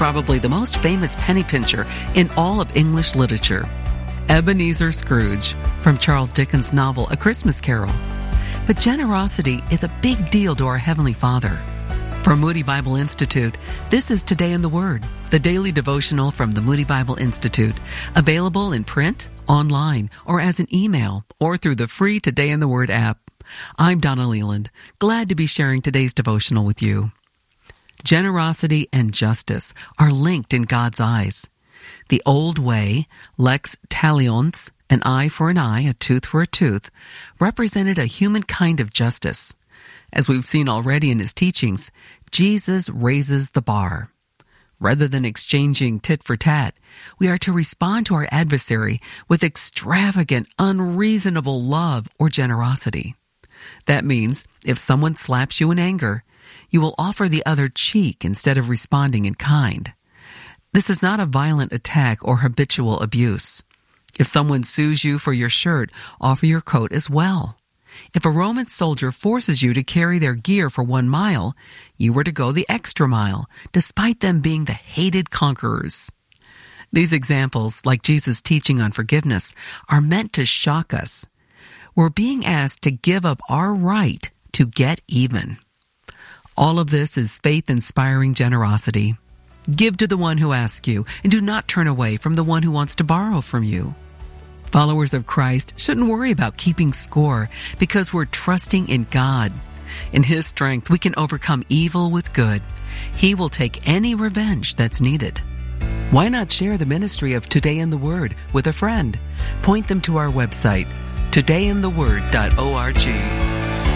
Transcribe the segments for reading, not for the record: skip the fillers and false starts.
probably the most famous penny pincher in all of English literature. Ebenezer Scrooge, from Charles Dickens' novel A Christmas Carol. But generosity is a big deal to our Heavenly Father. From Moody Bible Institute, this is Today in the Word, the daily devotional from the Moody Bible Institute, available in print, online, or as an email, or through the free Today in the Word app. I'm Donna Leland, glad to be sharing today's devotional with you. Generosity and justice are linked in God's eyes. The old way, lex talionis, an eye for an eye, a tooth for a tooth, represented a human kind of justice. As we've seen already in his teachings, Jesus raises the bar. Rather than exchanging tit for tat, we are to respond to our adversary with extravagant, unreasonable love or generosity. That means if someone slaps you in anger, you will offer the other cheek instead of responding in kind. This is not a violent attack or habitual abuse. If someone sues you for your shirt, offer your coat as well. If a Roman soldier forces you to carry their gear for 1 mile, you were to go the extra mile, despite them being the hated conquerors. These examples, like Jesus' teaching on forgiveness, are meant to shock us. We're being asked to give up our right to get even. All of this is faith-inspiring generosity. Give to the one who asks you, and do not turn away from the one who wants to borrow from you. Followers of Christ shouldn't worry about keeping score because we're trusting in God. In His strength, we can overcome evil with good. He will take any revenge that's needed. Why not share the ministry of Today in the Word with a friend? Point them to our website, todayintheword.org.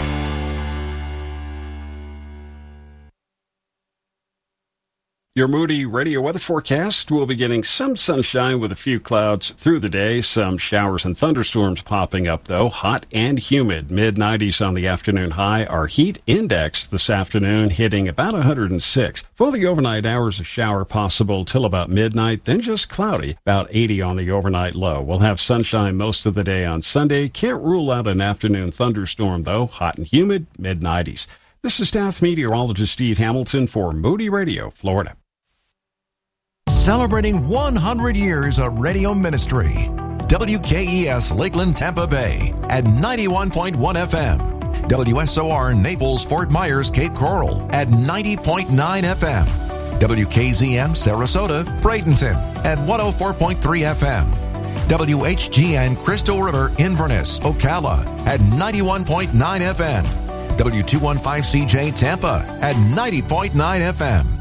Your Moody Radio weather forecast will be getting some sunshine with a few clouds through the day. Some showers and thunderstorms popping up, though. Hot and humid. Mid-90s on the afternoon high. Our heat index this afternoon hitting about 106. For the overnight hours, a shower possible till about midnight, then just cloudy. About 80 on the overnight low. We'll have sunshine most of the day on Sunday. Can't rule out an afternoon thunderstorm, though. Hot and humid. Mid-90s. This is staff meteorologist Steve Hamilton for Moody Radio, Florida. Celebrating 100 years of radio ministry. WKES Lakeland, Tampa Bay at 91.1 FM. WSOR Naples, Fort Myers, Cape Coral at 90.9 FM. WKZM Sarasota, Bradenton at 104.3 FM. WHGN Crystal River, Inverness, Ocala at 91.9 FM. W215CJ Tampa at 90.9 FM.